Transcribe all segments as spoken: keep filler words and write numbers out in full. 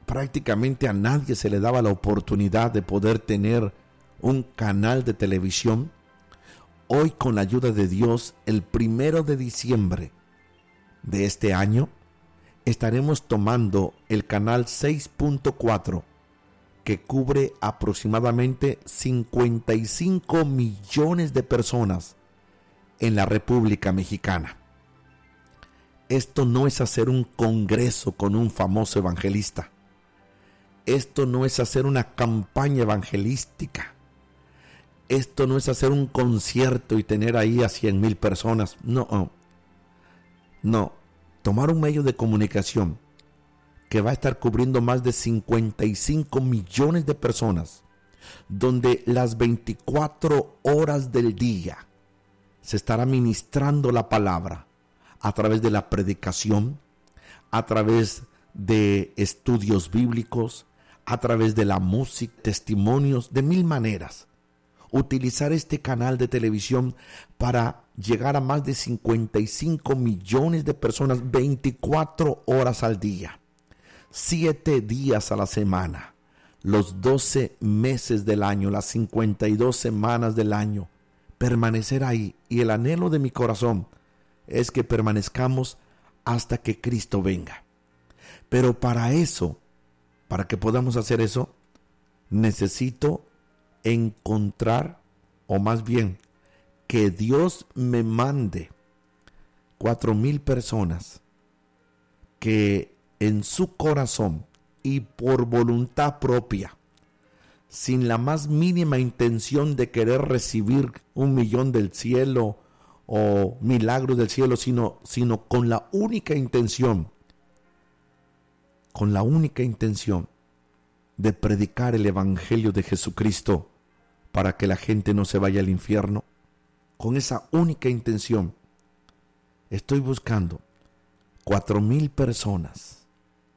prácticamente a nadie se le daba la oportunidad de poder tener un canal de televisión. Hoy, con la ayuda de Dios, el primero de diciembre de este año, estaremos tomando el canal seis punto cuatro, que cubre aproximadamente cincuenta y cinco millones de personas en la República Mexicana. Esto no es hacer un congreso con un famoso evangelista. Esto no es hacer una campaña evangelística. Esto no es hacer un concierto y tener ahí a cien mil personas. No, no. Tomar un medio de comunicación que va a estar cubriendo más de cincuenta y cinco millones de personas, donde las veinticuatro horas del día se estará ministrando la palabra a través de la predicación, a través de estudios bíblicos, a través de la música, testimonios, de mil maneras. Utilizar este canal de televisión para llegar a más de cincuenta y cinco millones de personas veinticuatro horas al día, siete días a la semana, los doce meses del año, las cincuenta y dos semanas del año, permanecer ahí. Y el anhelo de mi corazón es que permanezcamos hasta que Cristo venga. Pero para eso, para que podamos hacer eso, necesito encontrar, o más bien, que Dios me mande cuatro mil personas que en su corazón y por voluntad propia, sin la más mínima intención de querer recibir un millón del cielo o milagros del cielo, sino, sino con la única intención, con la única intención de predicar el evangelio de Jesucristo para que la gente no se vaya al infierno. Con esa única intención estoy buscando cuatro mil personas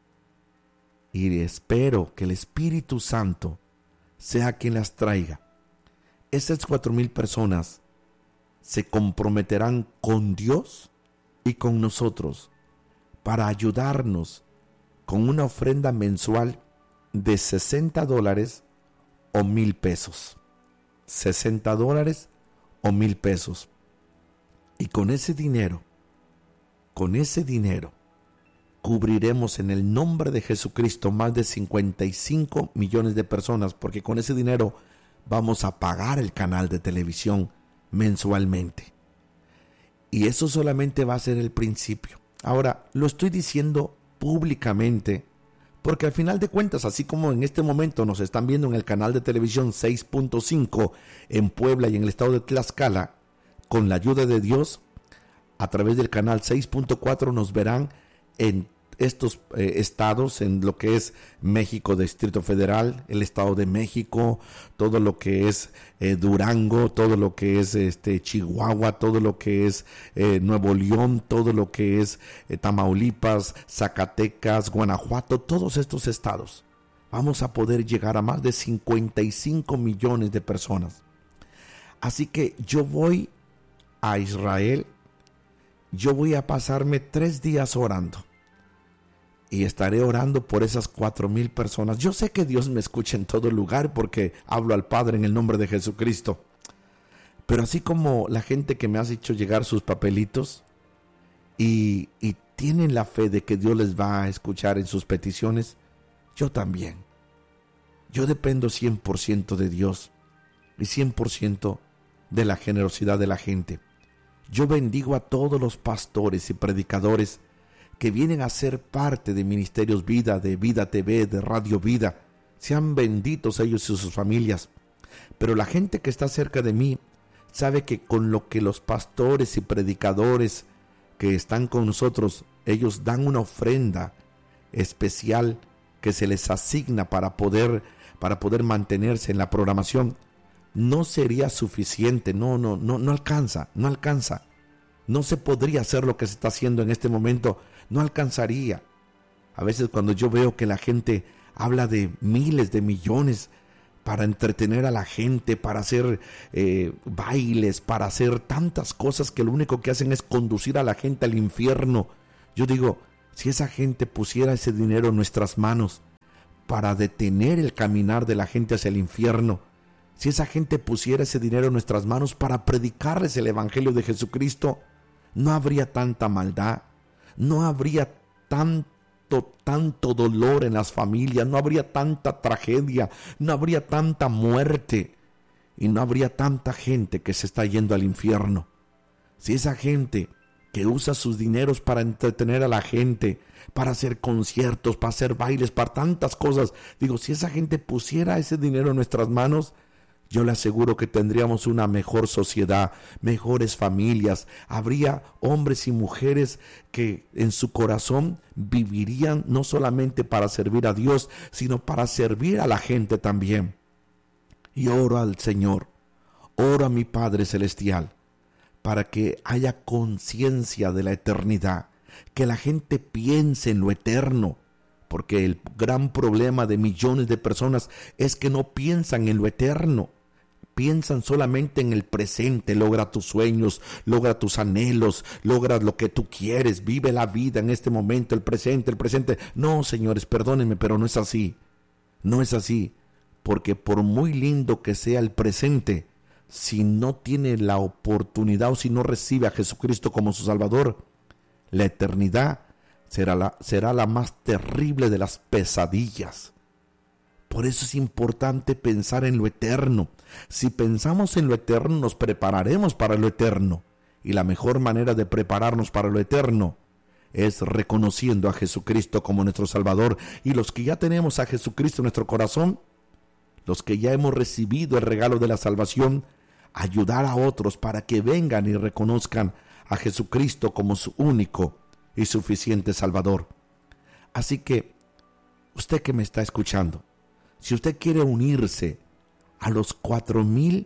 y espero que el Espíritu Santo sea quien las traiga. Esas cuatro mil personas se comprometerán con Dios y con nosotros para ayudarnos con una ofrenda mensual de sesenta dólares o mil pesos. sesenta dólares o mil pesos. Y con ese dinero, con ese dinero, cubriremos en el nombre de Jesucristo más de cincuenta y cinco millones de personas, porque con ese dinero vamos a pagar el canal de televisión mensualmente. Y eso solamente va a ser el principio. Ahora, lo estoy diciendo públicamente, porque al final de cuentas, así como en este momento nos están viendo en el canal de televisión seis punto cinco en Puebla y en el estado de Tlaxcala, con la ayuda de Dios, a través del canal seis punto cuatro nos verán en estos eh, estados, en lo que es México, Distrito Federal, el Estado de México, todo lo que es eh, Durango, todo lo que es este Chihuahua, todo lo que es eh, Nuevo León, todo lo que es eh, Tamaulipas, Zacatecas, Guanajuato, todos estos estados. Vamos a poder llegar a más de cincuenta y cinco millones de personas. Así que yo voy a Israel, yo voy a pasarme tres días orando. Y estaré orando por esas cuatro mil personas. Yo sé que Dios me escucha en todo lugar porque hablo al Padre en el nombre de Jesucristo. Pero así como la gente que me ha hecho llegar sus papelitos y, y tienen la fe de que Dios les va a escuchar en sus peticiones, yo también. Yo dependo cien por ciento de Dios y cien por ciento de la generosidad de la gente. Yo bendigo a todos los pastores y predicadores que vienen a ser parte de Ministerios Vida, de Vida T V, de Radio Vida. Sean benditos ellos y sus familias. Pero la gente que está cerca de mí sabe que con lo que los pastores y predicadores que están con nosotros, ellos dan una ofrenda especial que se les asigna para poder, para poder mantenerse en la programación, no sería suficiente. No, no, no, no alcanza, no alcanza. No se podría hacer lo que se está haciendo en este momento. No alcanzaría. A veces cuando yo veo que la gente habla de miles de millones para entretener a la gente, para hacer eh, bailes, para hacer tantas cosas que lo único que hacen es conducir a la gente al infierno. Yo digo, si esa gente pusiera ese dinero en nuestras manos para detener el caminar de la gente hacia el infierno, si esa gente pusiera ese dinero en nuestras manos para predicarles el Evangelio de Jesucristo, no habría tanta maldad, no habría tanto, tanto dolor en las familias, no habría tanta tragedia, no habría tanta muerte y no habría tanta gente que se está yendo al infierno. Si esa gente que usa sus dineros para entretener a la gente, para hacer conciertos, para hacer bailes, para tantas cosas, digo, si esa gente pusiera ese dinero en nuestras manos, yo le aseguro que tendríamos una mejor sociedad, mejores familias. Habría hombres y mujeres que en su corazón vivirían no solamente para servir a Dios, sino para servir a la gente también. Y oro al Señor, oro a mi Padre Celestial, para que haya conciencia de la eternidad, que la gente piense en lo eterno, porque el gran problema de millones de personas es que no piensan en lo eterno. Piensan solamente en el presente. Logra tus sueños, logra tus anhelos, logra lo que tú quieres, vive la vida en este momento, el presente, el presente. No, señores, perdónenme, pero no es así. No es así, porque por muy lindo que sea el presente, si no tiene la oportunidad o si no recibe a Jesucristo como su Salvador, la eternidad será la, será la más terrible de las pesadillas. Por eso es importante pensar en lo eterno. Si pensamos en lo eterno, nos prepararemos para lo eterno. Y la mejor manera de prepararnos para lo eterno es reconociendo a Jesucristo como nuestro Salvador. Y los que ya tenemos a Jesucristo en nuestro corazón, los que ya hemos recibido el regalo de la salvación, ayudar a otros para que vengan y reconozcan a Jesucristo como su único y suficiente Salvador. Así que, usted que me está escuchando, si usted quiere unirse a los cuatro mil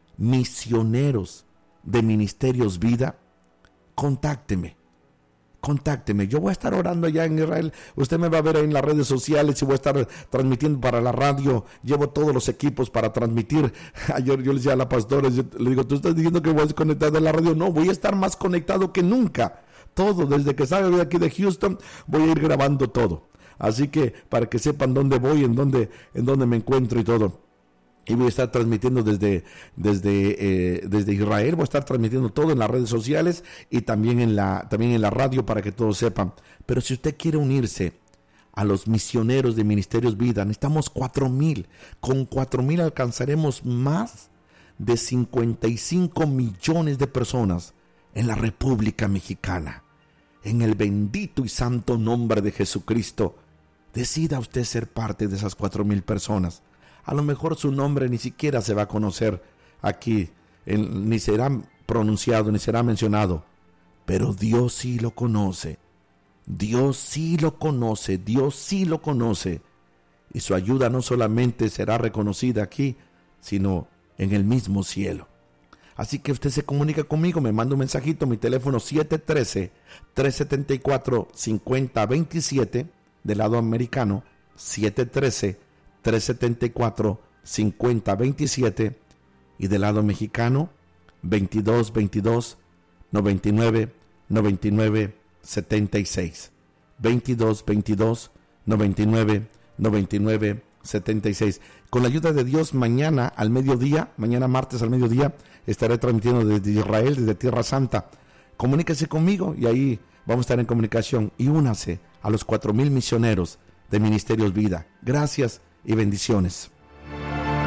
misioneros de Ministerios Vida, contácteme, contácteme. Yo voy a estar orando allá en Israel. Usted me va a ver ahí en las redes sociales y voy a estar transmitiendo para la radio. Llevo todos los equipos para transmitir. Ayer yo le decía a la pastora, yo le digo, ¿tú estás diciendo que voy a estar conectado a la radio? No, voy a estar más conectado que nunca. Todo, desde que salga de aquí de Houston, voy a ir grabando todo. Así que para que sepan dónde voy, en dónde, en dónde me encuentro y todo. Y voy a estar transmitiendo desde, desde, eh, desde Israel, voy a estar transmitiendo todo en las redes sociales y también en, la, también en la radio para que todos sepan. Pero si usted quiere unirse a los misioneros de Ministerios Vida, necesitamos cuatro mil. Con cuatro mil alcanzaremos más de cincuenta y cinco millones de personas en la República Mexicana. En el bendito y santo nombre de Jesucristo, decida usted ser parte de esas cuatro mil personas. A lo mejor su nombre ni siquiera se va a conocer aquí, en, ni será pronunciado, ni será mencionado. Pero Dios sí lo conoce. Dios sí lo conoce, Dios sí lo conoce. Y su ayuda no solamente será reconocida aquí, sino en el mismo cielo. Así que usted se comunica conmigo, me manda un mensajito, mi teléfono siete uno tres, tres siete cuatro, cinco cero dos siete, del lado americano, siete uno tres, tres siete cuatro, cinco cero dos siete, y del lado mexicano, veintidós veintidós, noventa y nueve, noventa y nueve, setenta y seis. veintidós veintidós, noventa y nueve, noventa y nueve, setenta y seis. Con la ayuda de Dios, mañana al mediodía, mañana martes al mediodía, estaré transmitiendo desde Israel, desde Tierra Santa. Comuníquese conmigo y ahí vamos a estar en comunicación. Y únase a los cuatro mil misioneros de Ministerios Vida. Gracias y bendiciones.